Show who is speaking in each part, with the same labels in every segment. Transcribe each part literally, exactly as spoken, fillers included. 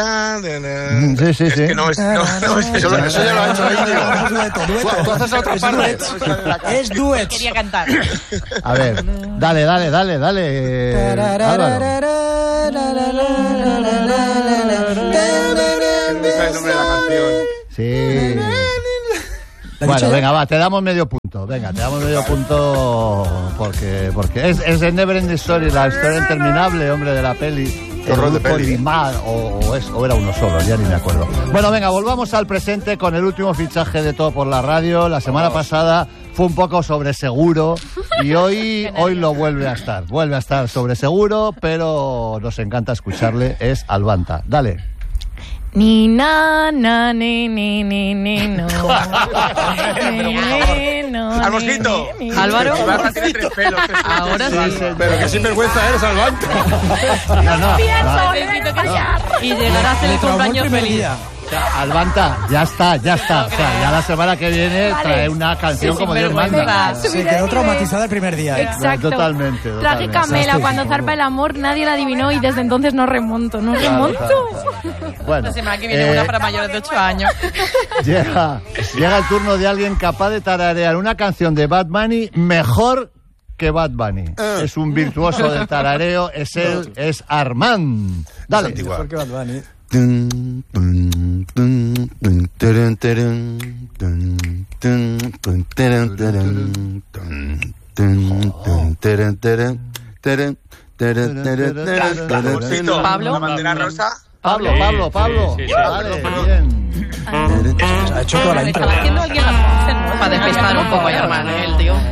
Speaker 1: Sí, sí,
Speaker 2: es
Speaker 1: sí.
Speaker 2: que no es... No, no, es eso, eso ya lo ha hecho Íñigo. Tú haces otra parte.
Speaker 3: Es duet.
Speaker 4: Quería cantar.
Speaker 1: A ver, dale, dale, dale, dale. Álvaro.
Speaker 2: Ese es el nombre de la canción.
Speaker 1: Sí. Bueno, venga, va, te damos medio punto. Venga, te damos medio punto porque porque es, es el Never Ending Story, la historia interminable, hombre, de la peli. El
Speaker 2: Horror de
Speaker 1: grupo
Speaker 2: peli.
Speaker 1: Limar, o, o, es, o era uno solo, ya ni me acuerdo. Bueno, venga, volvamos al presente con el último fichaje de Todo por la Radio. La semana pasada fue un poco sobre seguro y hoy, hoy lo vuelve a estar. Vuelve a estar sobre seguro, pero nos encanta escucharle. Es Albanta. Dale.
Speaker 4: Ni na na ni ni ni ni no. Ni, ni, no,
Speaker 2: ¡Al
Speaker 4: ni,
Speaker 2: mosquito!
Speaker 4: ni, ni.
Speaker 5: Álvaro.
Speaker 2: Barra tiene tres pelos.
Speaker 5: Ahora sí.
Speaker 2: Pero que sinvergüenza eres, Albanta.
Speaker 1: No, no, no.
Speaker 4: Necesito callar.
Speaker 5: Y llegar a hacer el cumpleaños feliz.
Speaker 1: Albanta, ya está, ya está. O sea, ya la semana que viene trae una canción
Speaker 5: Sí,
Speaker 1: como Dios
Speaker 5: sinvergüenza.
Speaker 1: manda.
Speaker 3: Se quedó traumatizada el primer día. ¿eh?
Speaker 4: Exacto.
Speaker 1: Totalmente, totalmente.
Speaker 4: Traje Camela, cuando zarpa el amor, nadie la adivinó y desde entonces no remonto, no
Speaker 1: Claro,
Speaker 4: remonto.
Speaker 1: claro, claro. Bueno,
Speaker 5: La semana que viene
Speaker 1: eh,
Speaker 5: una para mayores de ocho años.
Speaker 1: llega, llega el turno de alguien capaz de tararear una canción de Bad Bunny mejor que Bad Bunny. Es un virtuoso del tarareo, es él, es Armand. Dale.
Speaker 3: Mejor que Bad Bunny.
Speaker 5: Pablo.
Speaker 2: La bandera rosa.
Speaker 1: Pablo, Pablo, Pablo.
Speaker 6: Sí, sí, sí.
Speaker 1: Vale, bien.
Speaker 3: Ha hecho toda la intro.
Speaker 5: Estaba haciendo alguien las voces, ¿no? Para despistar un poco a Armand, ¿eh? El tío.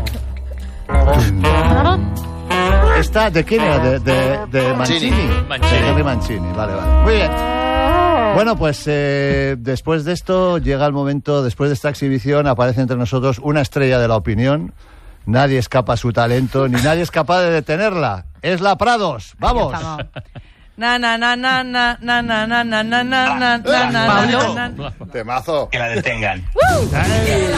Speaker 1: ¿Esta de quién era? ¿De, de, de Mancini?
Speaker 6: Mancini.
Speaker 1: De Henry Mancini, vale, vale. Muy bien. Bueno, pues eh, después de esto llega el momento, después de esta exhibición aparece entre nosotros una estrella de la opinión. Nadie escapa a su talento, ni nadie es capaz de detenerla. Es la Prados. ¡Vamos!
Speaker 5: Na na na na na na na na na na na na na na
Speaker 2: Pablo.
Speaker 5: na na.
Speaker 2: Temazo.
Speaker 6: Que la detengan.